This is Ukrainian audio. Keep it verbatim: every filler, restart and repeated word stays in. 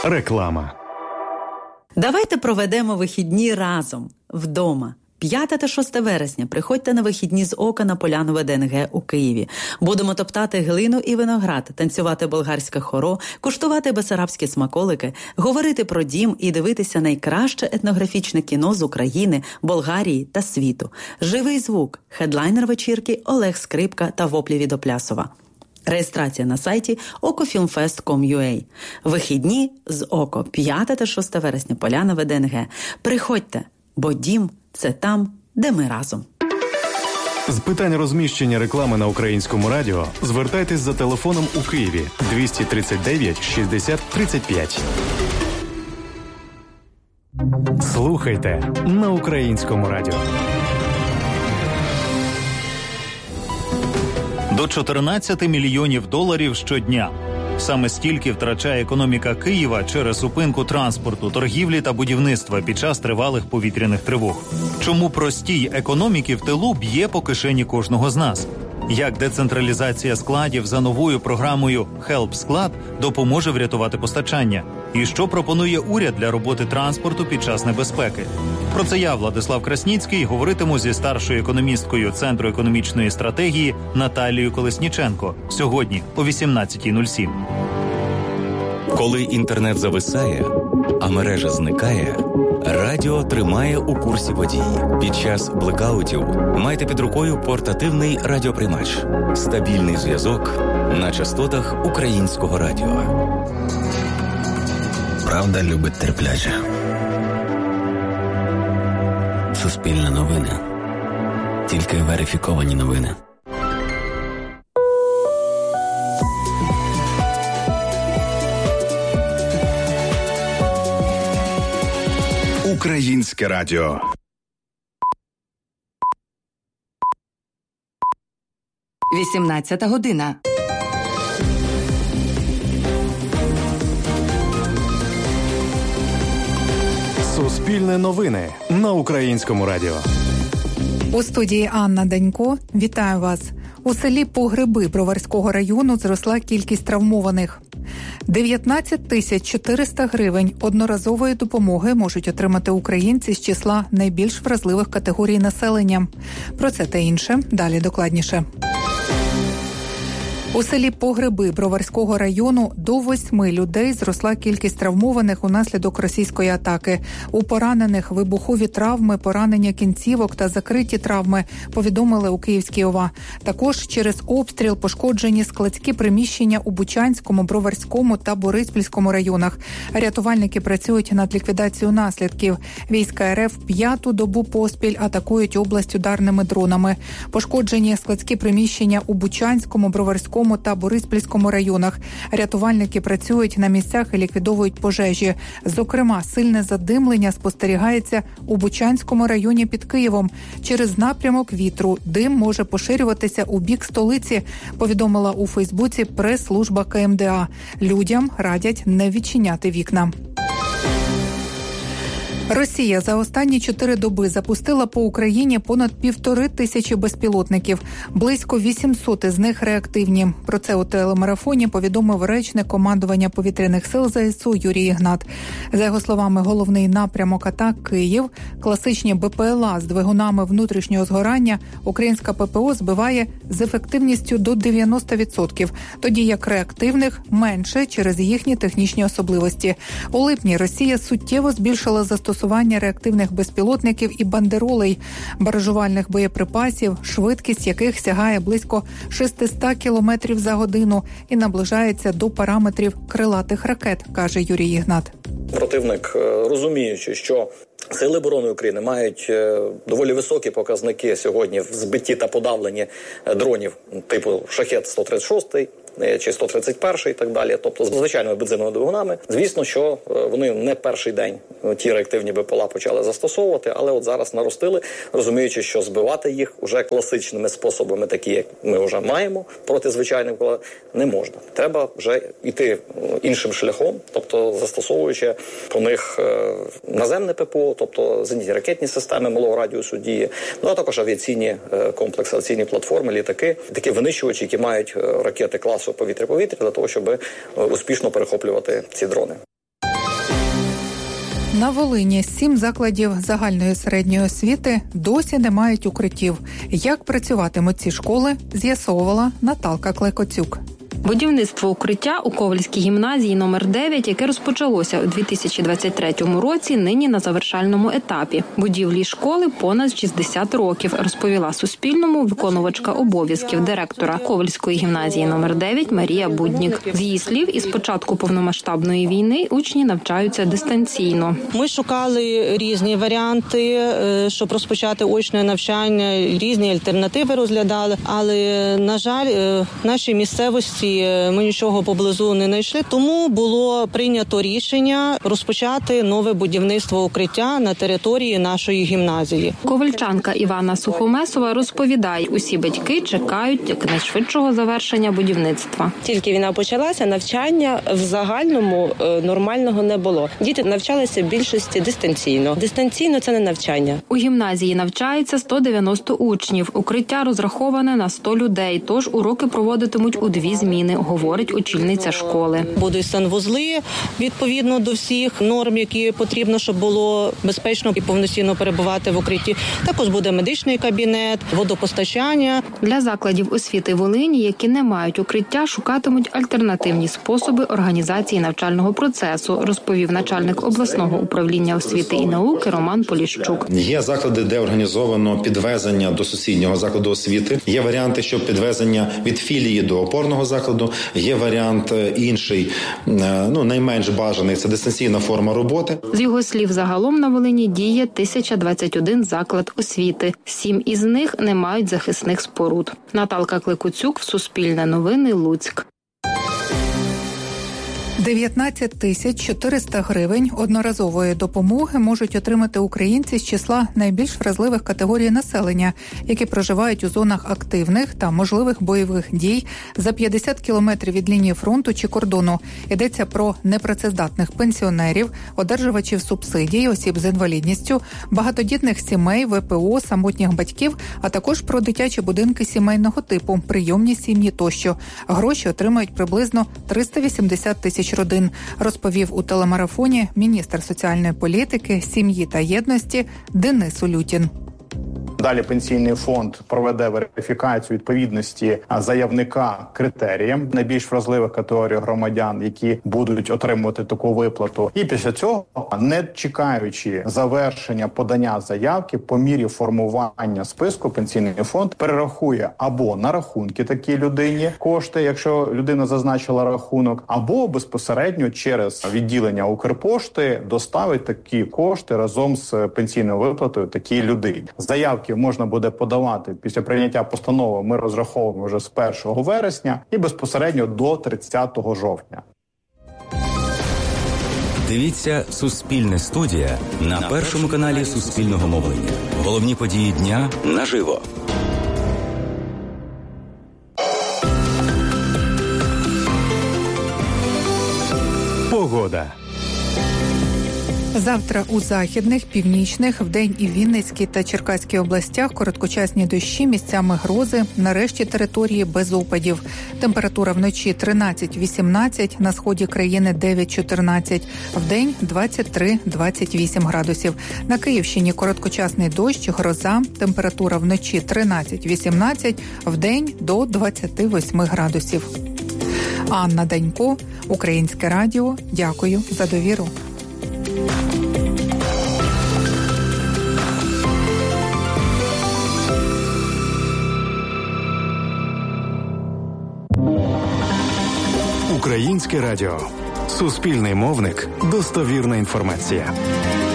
Реклама. Давайте проведемо вихідні разом, вдома. п'яте та шосте вересня приходьте на вихідні з Ока на поляну ВДНГ у Києві. Будемо топтати глину і виноград, танцювати болгарське хоро, куштувати бесарабські смаколики, говорити про дім і дивитися найкраще етнографічне кіно з України, Болгарії та світу. Живий звук, хедлайнер вечірки Олег Скрипка та воплі від Оплясова. Реєстрація на сайті окофілмфест крапка ком крапка ю а. Вихідні з Око, п'яте та шосте вересня, поляна ВДНГ. Приходьте, бо дім – це там, де ми разом. З питань розміщення реклами на Українському радіо звертайтесь за телефоном у Києві двісті тридцять дев'ять шістдесят тридцять п'ять. Слухайте на Українському радіо. До чотирнадцяти мільйонів доларів щодня. Саме стільки втрачає економіка Києва через зупинку транспорту, торгівлі та будівництва під час тривалих повітряних тривог. Чому простій економіки в тилу б'є по кишені кожного з нас? Як децентралізація складів за новою програмою «Хелп Склад» допоможе врятувати постачання? І що пропонує уряд для роботи транспорту під час небезпеки? Про це я, Владислав Красніцький, говоритиму зі старшою економісткою Центру економічної стратегії Наталією Колесніченко сьогодні о вісімнадцятій нуль сім. Коли інтернет зависає, а мережа зникає, радіо тримає у курсі подій. Під час блекаутів майте під рукою портативний радіоприймач. Стабільний зв'язок на частотах Українського радіо. Правда любить терпляче. Суспільне новини. Тільки верифіковані новини. Українське радіо. вісімнадцята година. Суспільне новини на Українському радіо. У студії Анна Данько. Вітаю вас. У селі Погреби Броварського району зросла кількість травмованих. дев'ятнадцять тисяч чотириста гривень одноразової допомоги можуть отримати українці з числа найбільш вразливих категорій населення. Про це та інше далі докладніше. У селі Погреби Броварського району до восьми людей зросла кількість травмованих унаслідок російської атаки. У поранених вибухові травми, поранення кінцівок та закриті травми, повідомили у Київській ОВА. Також через обстріл пошкоджені складські приміщення у Бучанському, Броварському та Бориспільському районах. Рятувальники працюють над ліквідацією наслідків. Війська РФ п'яту добу поспіль атакують область ударними дронами. Пошкоджені складські приміщення у Бучанському, Броварському та Бориспільському районах. Рятувальники працюють на місцях і ліквідовують пожежі. Зокрема, сильне задимлення спостерігається у Бучанському районі під Києвом. Через напрямок вітру дим може поширюватися у бік столиці, повідомила у Фейсбуці прес-служба Ка Ем Де А. Людям радять не відчиняти вікна. Росія за останні чотири доби запустила по Україні понад півтори тисячі безпілотників. Близько вісімсот із них реактивні. Про це у телемарафоні повідомив речник командування повітряних сил Зе Ес У Юрій Ігнат. За його словами, головний напрямок атак – Київ. Класичні Бе Пе Ел А з двигунами внутрішнього згорання українська Пе Пе О збиває з ефективністю до дев'яносто відсотків, тоді як реактивних – менше через їхні технічні особливості. У липні Росія суттєво збільшила застосування реактивних безпілотників і бандеролей, баражувальних боєприпасів, швидкість яких сягає близько шістсот кілометрів за годину і наближається до параметрів крилатих ракет, каже Юрій Ігнат. Противник, розуміючи, що Сили оборони України мають доволі високі показники сьогодні в збитті та подавленні дронів типу «Шахет сто тридцять шість», чи сто тридцять перший і так далі, тобто з звичайними бензиновими двигунами. Звісно, що вони не перший день ті реактивні Бе Пе Ел А почали застосовувати, але от зараз наростили, розуміючи, що збивати їх уже класичними способами, такі, як ми вже маємо, проти звичайних Бе Пе Ел А, не можна. Треба вже йти іншим шляхом, тобто застосовуючи по них наземне Пе Пе О, тобто зенітні ракетні системи малого радіусу дії, ну а також авіаційні комплекси, авіаційні платформи, літаки, такі винищувачі, які мають ракети класу повітря-повітря для того, щоб успішно перехоплювати ці дрони. На Волині сім закладів загальної середньої освіти досі не мають укриттів. Як працюватимуть ці школи, з'ясовувала Наталка Клекоцюк. Будівництво укриття у Ковальській гімназії номер дев'ять, яке розпочалося у дві тисячі двадцять третьому році, нині на завершальному етапі. Будівлі школи понад шістдесят років, розповіла Суспільному виконувачка обов'язків директора Ковальської гімназії номер дев'ять Марія Буднік. З її слів, із початку повномасштабної війни учні навчаються дистанційно. Ми шукали різні варіанти, щоб розпочати очне навчання, різні альтернативи розглядали, але, на жаль, в нашій місцевості ми нічого поблизу не знайшли, тому було прийнято рішення розпочати нове будівництво укриття на території нашої гімназії. Ковальчанка Івана Сухомесова розповідає, усі батьки чекають якнайшвидшого завершення будівництва. Тільки війна почалася, навчання в загальному нормального не було. Діти навчалися в більшості дистанційно. Дистанційно – це не навчання. У гімназії навчається сто дев'яносто учнів. Укриття розраховане на сто людей, тож уроки проводитимуть у дві зміни, говорить очільниця школи. Будуть санвузли відповідно до всіх норм, які потрібно, щоб було безпечно і повноцінно перебувати в укритті. Також буде медичний кабінет, водопостачання. Для закладів освіти Волині, які не мають укриття, шукатимуть альтернативні способи організації навчального процесу, розповів начальник обласного управління освіти і науки Роман Поліщук. Є заклади, де організовано підвезення до сусіднього закладу освіти. Є варіанти, що підвезення від філії до опорного закладу. Є варіант інший, ну, найменш бажаний – це дистанційна форма роботи. З його слів, загалом на Волині діє тисяча двадцять один заклад освіти. Сім із них не мають захисних споруд. Наталка Клекоцюк, Суспільне новини, Луцьк. дев'ятнадцять тисяч чотириста гривень одноразової допомоги можуть отримати українці з числа найбільш вразливих категорій населення, які проживають у зонах активних та можливих бойових дій за п'ятдесят кілометрів від лінії фронту чи кордону. Йдеться про непрацездатних пенсіонерів, одержувачів субсидій, осіб з інвалідністю, багатодітних сімей, ве пе о, самотніх батьків, а також про дитячі будинки сімейного типу, прийомні сім'ї тощо. Гроші отримають приблизно триста вісімдесят тисяч родин, розповів у телемарафоні міністр соціальної політики, сім'ї та єдності Денис Улютін. Далі пенсійний фонд проведе верифікацію відповідності заявника критеріям найбільш вразливих категорій громадян, які будуть отримувати таку виплату. І після цього, не чекаючи завершення подання заявки, по мірі формування списку пенсійний фонд перерахує або на рахунки такій людині кошти, якщо людина зазначила рахунок, або безпосередньо через відділення Укрпошти доставить такі кошти разом з пенсійною виплатою такій людині. Заявки можна буде подавати після прийняття постанови, ми розраховуємо вже з першого вересня і безпосередньо до тридцятого жовтня. Дивіться «Суспільне студія» на першому каналі Суспільного мовлення. Головні події дня наживо. Погода. Завтра у західних, північних, вдень і Вінницькій та Черкаській областях короткочасні дощі, місцями грози, на решті території без опадів. Температура вночі тринадцять-вісімнадцять, на сході країни дев'ять-чотирнадцять, вдень двадцять три - двадцять вісім градусів. На Київщині короткочасний дощ, гроза, температура вночі тринадцять-вісімнадцять, вдень до двадцять вісім градусів. Анна Данько, Українське радіо. Дякую за довіру. Українське радіо. Суспільний мовник. Достовірна інформація.